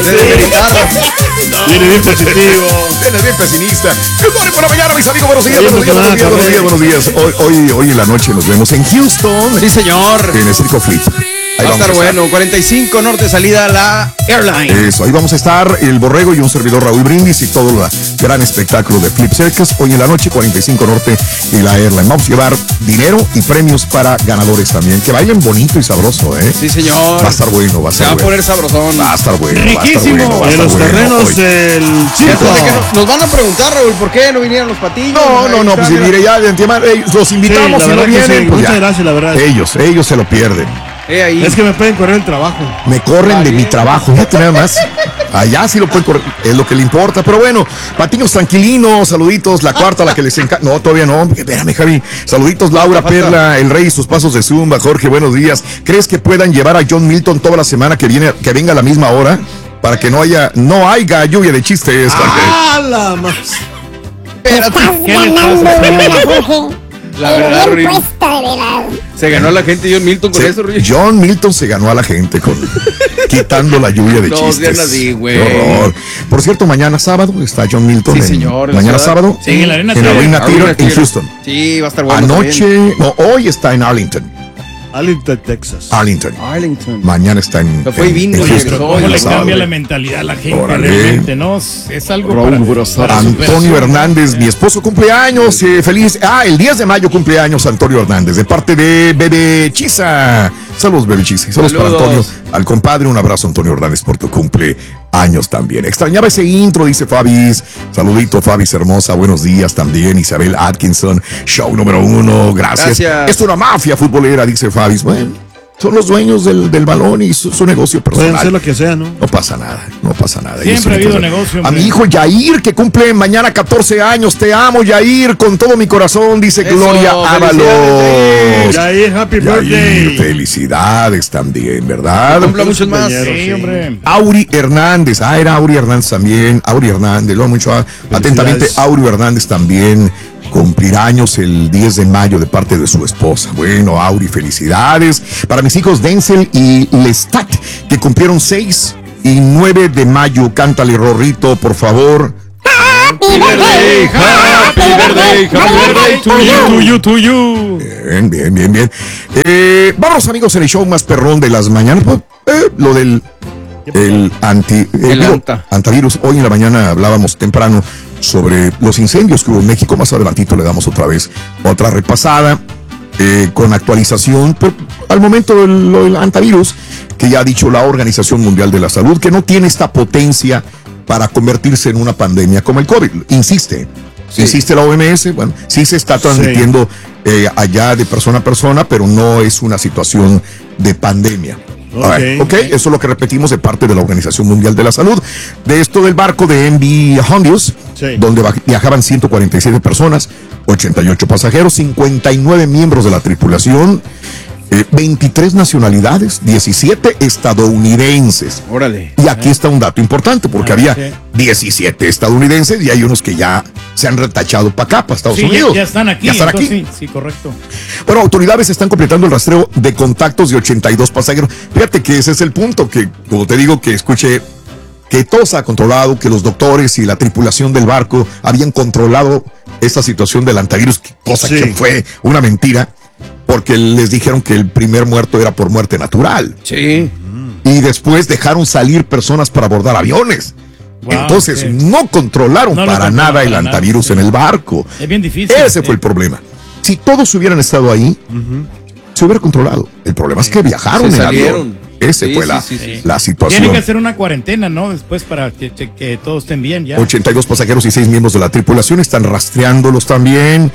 Viene bien positivo. Viene bien pesimista. Good morning por la mañana, mis amigos. Buenos días. Hoy en la noche nos vemos en Houston. Sí, señor. En el Circo Flip. Va a estar bueno. 45 norte salida la Airline. Eso, ahí vamos a estar el Borrego y un servidor Raúl Brindis y todo el gran espectáculo de Flip Circus. Hoy en la noche, 45 norte y la Airline. Vamos a llevar dinero y premios para ganadores también. Que bailen bonito y sabroso, ¿eh? Sí, señor. Va a estar bueno, Se va a poner sabrosón. Va a estar bueno. Riquísimo. En los terrenos del circo. Nos van a preguntar, Raúl, ¿por qué no vinieron los patillos? No, pues mire, ya de antemano, los invitamos y no vienen. Pues muchas gracias, la verdad. Ellos se lo pierden. Ahí. Es que me pueden correr el trabajo. Me corren de mi trabajo, fíjate nada más. Allá sí lo pueden correr, es lo que le importa. Pero bueno, patiños tranquilinos, saluditos, la cuarta, la que les encanta. No, todavía no, espérame, Javi. Saluditos, Laura, Perla, el Rey, sus pasos de Zumba. Jorge, buenos días. ¿Crees que puedan llevar a John Milton toda la semana que venga a la misma hora? Para que no haya lluvia de chistes. La más. Espérate, ¿qué le pasa, Jorge? La verdad, Ruiz. Se ganó a la gente John Milton con eso, Ruiz. John Milton se ganó a la gente quitando la lluvia de chistes. No sean así, güey. Por cierto, mañana sábado está John Milton. Sí, señor. Mañana sábado. Sí, en la Arena Theater en Houston. Sí, va a estar bueno. Hoy está en Arlington, Texas. Arlington. Mañana está en Houston. ¿Cómo le cambia la mentalidad a la gente? Realmente, ¿no? Es algo para Antonio Hernández, mi esposo, cumpleaños. Feliz. El 10 de mayo cumpleaños Antonio Hernández, de parte de Bebe Chisa. Saludos, Bebe Chisa. Saludos para Antonio. Al compadre, un abrazo, Antonio Hernández, por tu cumpleaños también. Extrañaba ese intro, dice Fabis. Saludito, Fabis hermosa. Buenos días también. Isabel Atkinson, show número 1. Gracias. Es una mafia futbolera, dice Fabis. Bueno, son los dueños del balón y su negocio personal. Pueden hacer lo que sea, ¿no? No pasa nada. Siempre ha habido negocio. A mi hijo Yair, que cumple mañana 14 años. Te amo, Yair, con todo mi corazón, dice Gloria Ábalos. Yair, happy birthday. Felicidades también, ¿verdad? Cumple muchos más. Sí, hombre. Auri Hernández. Era Auri Hernández también. Auri Hernández. Lo mucho atentamente. Auri Hernández también. Cumplirá años el 10 de mayo de parte de su esposa. Bueno, Auri, felicidades. Para mis hijos Denzel y Lestat, que cumplieron 6 y 9 de mayo. Cántale, Rorrito, por favor. Happy birthday, happy birthday to you. Bien. Vamos, amigos, en el show más perrón de las mañanas. Lo del antivirus. Hoy en la mañana hablábamos temprano sobre los incendios que hubo en México. Más adelantito le damos otra repasada con actualización. Pero al momento del antivirus, que ya ha dicho la Organización Mundial de la Salud, que no tiene esta potencia para convertirse en una pandemia como el COVID. Insiste la OMS. Bueno, sí se está transmitiendo allá de persona a persona, pero no es una situación de pandemia. Okay. Eso es lo que repetimos de parte de la Organización Mundial de la Salud. De esto del barco de MV Hondius, donde viajaban 147 personas, 88 pasajeros, 59 miembros de la tripulación, 23 nacionalidades, 17 estadounidenses. Órale. Y aquí está un dato importante, porque había 17 estadounidenses y hay unos que ya se han retachado para acá, para Estados Unidos. Ya están aquí. Sí, correcto. Bueno, autoridades están completando el rastreo de contactos de 82 pasajeros. Fíjate que ese es el punto, que como te digo, que escuché que todo se ha controlado, que los doctores y la tripulación del barco habían controlado esta situación del antivirus, cosa que fue una mentira, porque les dijeron que el primer muerto era por muerte natural. Sí. Y después dejaron salir personas para abordar aviones. Wow, entonces no controlaron para nada el antivirus en el barco. Es bien difícil. Ese fue el problema. Si todos hubieran estado ahí, se hubiera controlado. El problema es que viajaron en avión. Ese fue la situación. Tienen que hacer una cuarentena, ¿no? Después para que todos estén bien ya. 82 pasajeros y 6 miembros de la tripulación están rastreándolos también.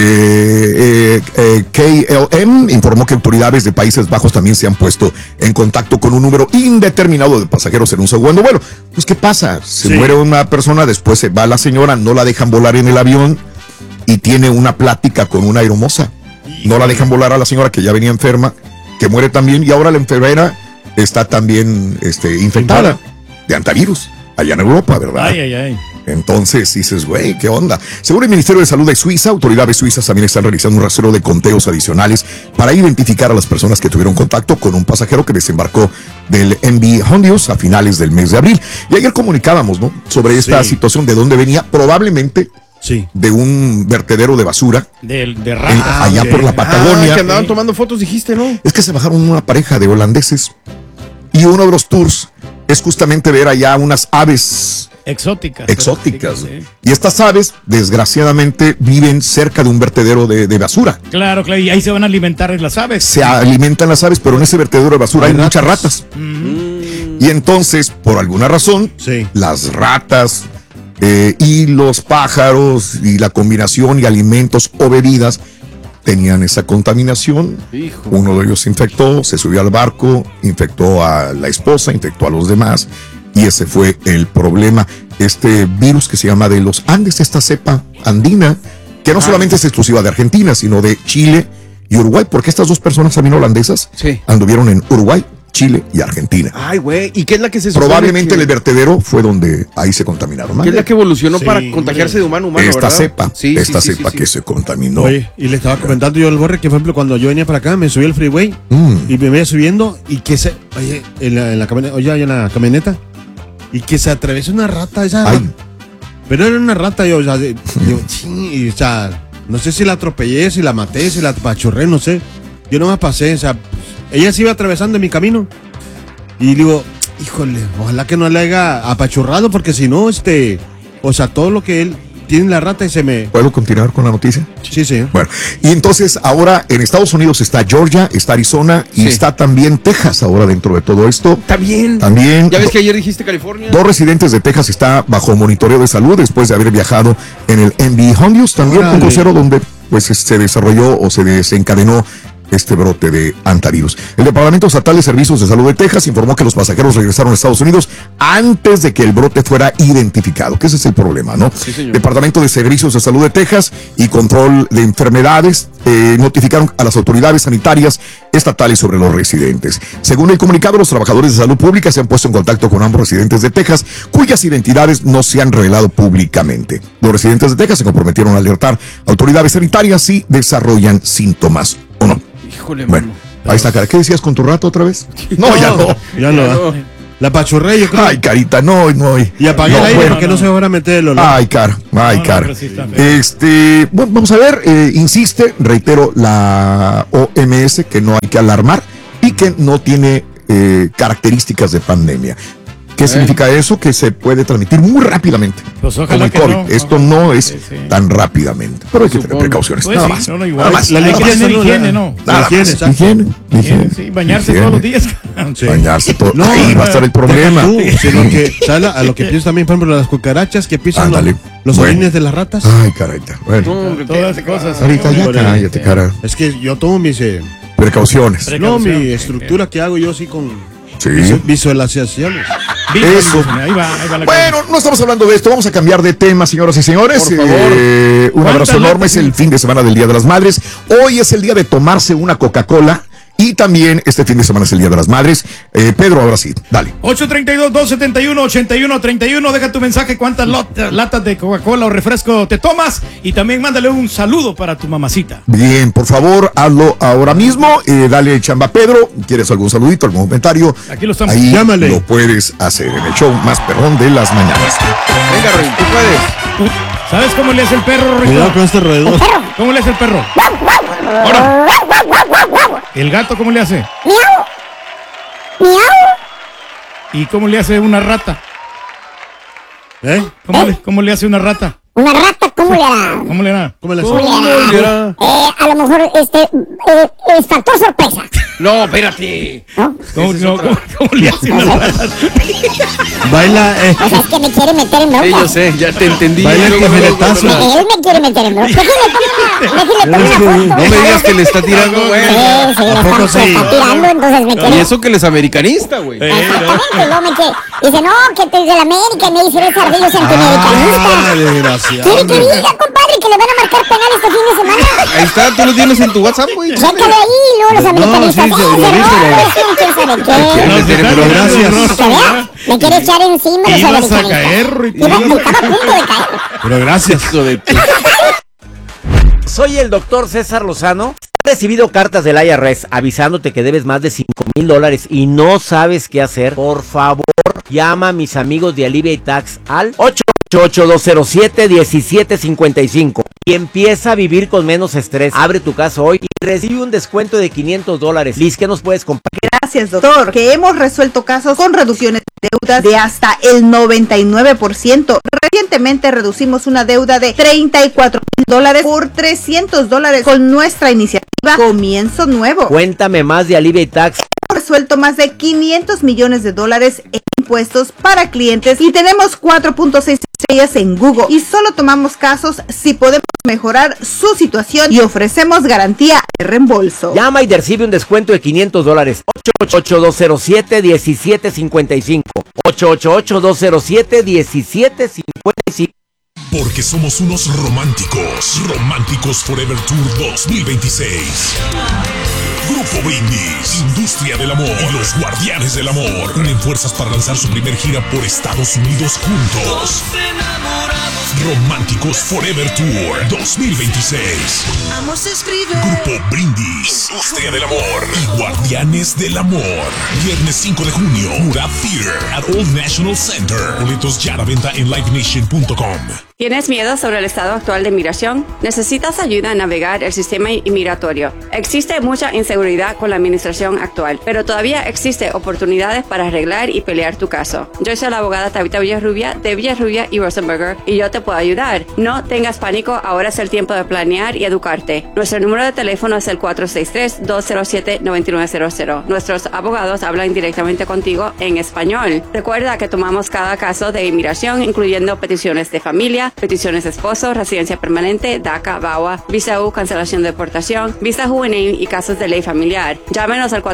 KLM informó que autoridades de Países Bajos también se han puesto en contacto con un número indeterminado de pasajeros en un segundo vuelo. Pues, ¿qué pasa? Se muere una persona, después se va la señora, no la dejan volar en el avión y tiene una plática con una aeromoza. No la dejan volar a la señora, que ya venía enferma, que muere también, y ahora la enfermera está también infectada de antivirus allá en Europa, ¿verdad? Ay. Entonces dices, güey, ¿qué onda? Según el Ministerio de Salud de Suiza, autoridades suizas también están realizando un rastreo de conteos adicionales para identificar a las personas que tuvieron contacto con un pasajero que desembarcó del MV Hondios a finales del mes de abril. Y ayer comunicábamos, ¿no?, sobre esta situación, de dónde venía, probablemente de un vertedero de basura de ratas, allá por la Patagonia. Que andaban tomando fotos, dijiste, ¿no? Es que se bajaron una pareja de holandeses y uno de los tours es justamente ver allá unas aves exóticas. Sí. Y estas aves, desgraciadamente, viven cerca de un vertedero de basura. Claro, y ahí se van a alimentar las aves. Se alimentan las aves, pero en ese vertedero de basura hay muchas ratas. Y entonces, por alguna razón, las ratas y los pájaros y la combinación y alimentos o bebidas tenían esa contaminación. Hijo. Uno de ellos se infectó, se subió al barco, infectó a la esposa, infectó a los demás. Y ese fue el problema. Este virus que se llama de los Andes, esta cepa andina, que no solamente es exclusiva de Argentina, sino de Chile y Uruguay, porque estas dos personas también holandesas anduvieron en Uruguay, Chile y Argentina. Ay, güey, ¿y qué es la que se probablemente el vertedero fue donde ahí se contaminaron. ¿Qué es la que evolucionó para contagiarse de humano a humano, esta verdad? cepa, cepa que se contaminó. Oye, y le estaba comentando yo al Borre que, por ejemplo, cuando yo venía para acá, me subí al freeway y me venía subiendo y que se, oye, en la camioneta, y que se atravesó una rata esa. Ay. Pero era una rata, yo, o sea, o sea, no sé si la atropellé, si la maté, si la apachurré, no sé. Yo no me pasé, o sea, ella se iba atravesando en mi camino. Y digo, híjole, ojalá que no le haya apachurrado, porque si no, o sea, todo lo que él tiene la rata y se me... ¿Puedo continuar con la noticia? Sí, sí. Bueno, y entonces ahora en Estados Unidos está Georgia, está Arizona y está también Texas ahora dentro de todo esto. También. Ya ves que ayer dijiste California. 2 residentes de Texas está bajo monitoreo de salud después de haber viajado en el MV Hondios, también un crucero donde pues se desarrolló o se desencadenó este brote de antivirus. El Departamento Estatal de Servicios de Salud de Texas informó que los pasajeros regresaron a Estados Unidos antes de que el brote fuera identificado, que ese es el problema, ¿no? Sí, señor. Departamento de Servicios de Salud de Texas y Control de Enfermedades notificaron a las autoridades sanitarias estatales sobre los residentes. Según el comunicado, los trabajadores de salud pública se han puesto en contacto con ambos residentes de Texas, cuyas identidades no se han revelado públicamente. Los residentes de Texas se comprometieron a alertar a autoridades sanitarias si desarrollan síntomas o no. Híjole, bueno, ahí está, cara. ¿Qué decías con tu rato otra vez? No, ya no. Ya no. La pachurré, yo creo. Ay, carita, no. Y apagué el aire porque no se van a meter el olor. Ay, cara. Bueno, vamos a ver. Insiste, reitero, la OMS que no hay que alarmar y que no tiene características de pandemia. ¿Qué significa eso? Que se puede transmitir muy rápidamente. Pues como el COVID. Esto no es tan rápidamente. Pero hay que tener precauciones. Pues nada más. Nada más. La higiene, ¿no? Higiene. Sí, bañarse todos los días. Bañarse todo. No, ahí va a estar el problema. Sino que, ¿sabes? A lo que pienso también, por ejemplo, las cucarachas que piensan los orines de las ratas. Ay, carita. Bueno. Todas esas cosas. Ahorita ya cállate, cara. Es que yo tomo mis precauciones. No, mi estructura que hago yo así con visualizaciones. Eso. Ahí va bueno, no estamos hablando de esto. Vamos a cambiar de tema, señoras y señores. Por favor. Un abrazo enorme. Es el fin de semana del Día de las Madres. Hoy es el día de tomarse una Coca-Cola. Y también este fin de semana es el Día de las Madres. Pedro, ahora sí, dale. 832-271-8131. Deja tu mensaje. ¿Cuántas latas de Coca-Cola o refresco te tomas? Y también mándale un saludo para tu mamacita. Bien, por favor, hazlo ahora mismo. Dale chamba a Pedro. ¿Quieres algún saludito, algún comentario? Aquí lo estamos. Ahí llámale. Lo puedes hacer en el show más perrón de las mañanas. Venga, Rey, tú puedes. ¿Sabes cómo le hace el perro, Rico? Cuidado con este roedor. ¿Cómo le hace el perro? Ahora. ¿El gato cómo le hace? Miau. Miau. ¿Y cómo le hace una rata? ¿Cómo le hace una rata? Una rata, ¿cómo le hará? ¿Cómo le hará? ¿Cómo le hace? A lo mejor, es factor sorpresa. No, espérate. ¿No? ¿Cómo le hace una rata? Baila. O sea, es que me quiere meter en bronca. Sí, yo sé, ya te entendí. Baila el cajeretazo. Él me quiere meter en bronca. Déjale una foto. No me digas que le está tirando, güey. Sí, le está tirando, entonces me quiere. Y eso que él es americanista, güey. Exactamente, luego me quiere. Dice, no, que te de la América, y me dice, eres ardillo centroamericanista. Desgraciado. Quiere que diga, compadre, que le van a marcar penal este fin de semana. Ahí está, tú lo tienes en tu WhatsApp, güey. Chécale ahí, luego los americanistas. sí, lo vi, ¿Quién sabe qué? Pero gracias. ¿Te vea? Me quiere echar encima los Ibas a americanistas. caer, Ricky. Estaba a punto de caer. Pero gracias. Hijo de tu- Soy el doctor César Lozano. He recibido cartas del IRS avisándote que debes más de $5,000 y no sabes qué hacer. Por favor, llama a mis amigos de Alleviate Tax al 888-207-1755 y empieza a vivir con menos estrés. Abre tu caso hoy y recibe un descuento de $500. Liz, ¿qué nos puedes compartir? Gracias, doctor, que hemos resuelto casos con reducciones de deudas de hasta el 99%. Recientemente reducimos una deuda de $34,000 por $300 con nuestra iniciativa Comienzo Nuevo. Cuéntame más de Alleviate Tax. Hemos resuelto más de $500 millones en impuestos para clientes y tenemos 4.6 estrellas en Google. Y solo tomamos casos si podemos mejorar su situación y ofrecemos garantía de reembolso. Llama y recibe un descuento de $500. 888-207-1755. 888-207-1755. Porque somos unos románticos. Románticos Forever Tour 2026. Grupo Brindis, Industria del Amor y los Guardianes del Amor unen fuerzas para lanzar su primer gira por Estados Unidos juntos. Románticos Forever Tour 2026. Grupo Brindis, Industria del Amor y Guardianes del Amor. Viernes 5 de junio, Murad Theater at Old National Center. Boletos ya a la venta en livenation.com. ¿Tienes miedo sobre el estado actual de inmigración? ¿Necesitas ayuda a navegar el sistema inmigratorio? Existe mucha inseguridad con la administración actual, pero todavía existe oportunidades para arreglar y pelear tu caso. Yo soy la abogada Tabitha Villarrubia de Villarrubia y Rosenberger y yo te puedo ayudar. No tengas pánico, ahora es el tiempo de planear y educarte. Nuestro número de teléfono es el 463-207-9900. Nuestros abogados hablan directamente contigo en español. Recuerda que tomamos cada caso de inmigración, incluyendo peticiones de familia, peticiones de esposo, residencia permanente, DACA, VAWA, visa U, cancelación de deportación, visa juvenil y casos de ley familiar. Llámenos al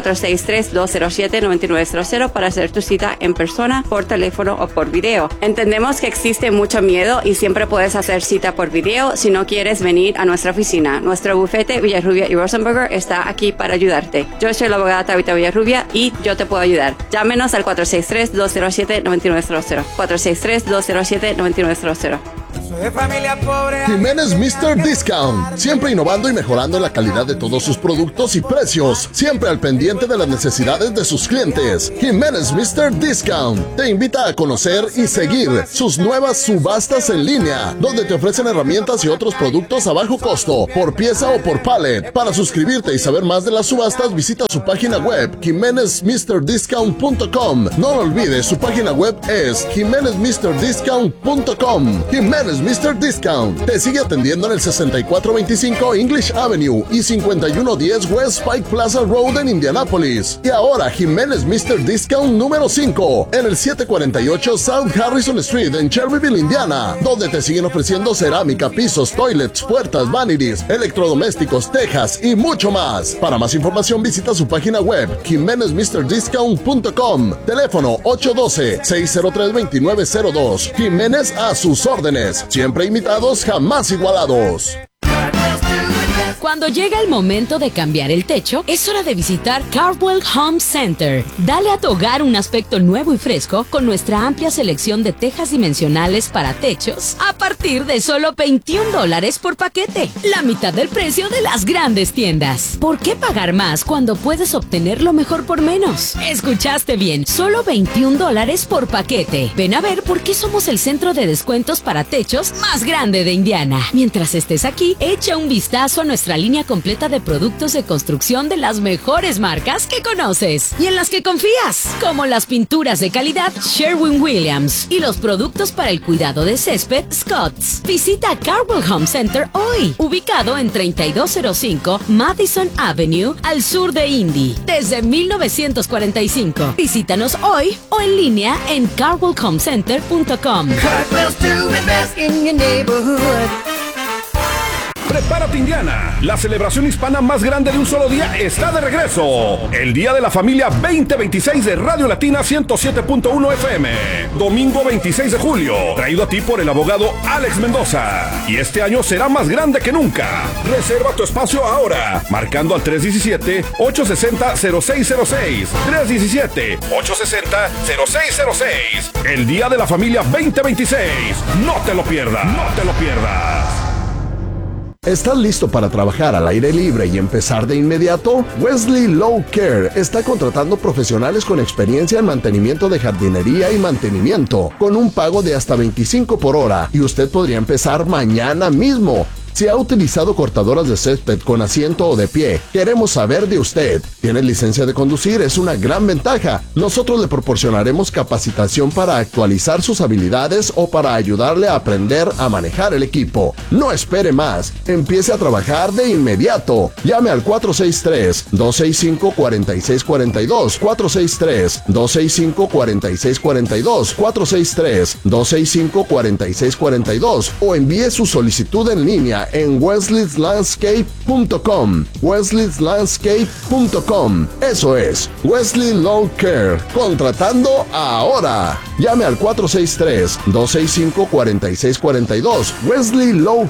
463-207-9900 para hacer tu cita en persona, por teléfono o por video. Entendemos que existe mucho miedo y siempre puedes hacer cita por video si no quieres venir a nuestra oficina. Nuestro bufete Villarrubia y Rosenberger está aquí para ayudarte. Yo soy la abogada Tabitha Villarrubia y yo te puedo ayudar. Llámenos al 463-207-9900. 463-207-9900. De familia pobre. Jiménez Mr. Discount, siempre innovando y mejorando en la calidad de todos sus productos y precios, siempre al pendiente de las necesidades de sus clientes. Jiménez Mr. Discount te invita a conocer y seguir sus nuevas subastas en línea, donde te ofrecen herramientas y otros productos a bajo costo, por pieza o por pallet. Para suscribirte y saber más de las subastas, visita su página web, jimenezmrdiscount.com. No lo olvides, su página web es jimenezmrdiscount.com. Jiménez Mr. Discount te sigue atendiendo en el 6425 English Avenue y 5110 West Pike Plaza Road en Indianapolis. Y ahora Jiménez Mr. Discount número 5 en el 748 South Harrison Street en Cherryville, Indiana, donde te siguen ofreciendo cerámica, pisos, toilets, puertas, vanities, electrodomésticos, tejas y mucho más. Para más información visita su página web jimenezmrdiscount.com. Teléfono 812-603-2902. Jiménez a sus órdenes. Siempre imitados, jamás igualados. Cuando llega el momento de cambiar el techo, es hora de visitar Cardwell Home Center. Dale a tu hogar un aspecto nuevo y fresco con nuestra amplia selección de tejas dimensionales para techos a partir de solo $21 por paquete, la mitad del precio de las grandes tiendas. ¿Por qué pagar más cuando puedes obtener lo mejor por menos? Escuchaste bien, solo $21 por paquete. Ven a ver por qué somos el centro de descuentos para techos más grande de Indiana. Mientras estés aquí, echa un vistazo a nuestra línea completa de productos de construcción de las mejores marcas que conoces y en las que confías, como las pinturas de calidad Sherwin-Williams y los productos para el cuidado de césped Scotts. Visita Cardwell Home Center hoy, ubicado en 3205 Madison Avenue, al sur de Indy, desde 1945. Visítanos hoy o en línea en cardwellhomecenter.com. Cartwell's doing best in your neighborhood. Prepárate Indiana. La celebración hispana más grande de un solo día está de regreso. El Día de la Familia 2026 de Radio Latina 107.1 FM. Domingo 26 de julio. Traído a ti por el abogado Alex Mendoza. Y este año será más grande que nunca. Reserva tu espacio ahora. Marcando al 317-860-0606. 317-860-0606. El Día de la Familia 2026. No te lo pierdas. No te lo pierdas. ¿Estás listo para trabajar al aire libre y empezar de inmediato? Wesley Lawn Care está contratando profesionales con experiencia en mantenimiento de jardinería y mantenimiento, con un pago de hasta 25 por hora, y usted podría empezar mañana mismo. Si ha utilizado cortadoras de césped con asiento o de pie, queremos saber de usted. ¿Tiene licencia de conducir? Es una gran ventaja. Nosotros le proporcionaremos capacitación para actualizar sus habilidades o para ayudarle a aprender a manejar el equipo. No espere más. Empiece a trabajar de inmediato. Llame al 463-265-4642, 463-265-4642, 463-265-4642 o envíe su solicitud en línea en wesleylandscape.com. wesleylandscape.com. Eso es Wesley Lawn Care, contratando ahora. Llame al 463-265-4642. Wesley Lawn